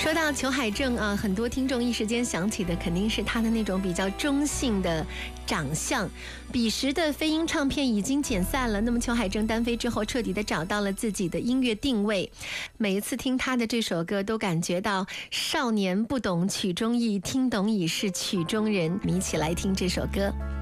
说到裘海正啊，很多听众一时间想起的肯定是他的那种比较中性的长相。彼时的飞鹰唱片已经解散了，那么裘海正单飞之后，彻底的找到了自己的音乐定位。每一次听他的这首歌，都感觉到少年不懂曲中意，听懂已是曲中人。我们一起来听这首歌。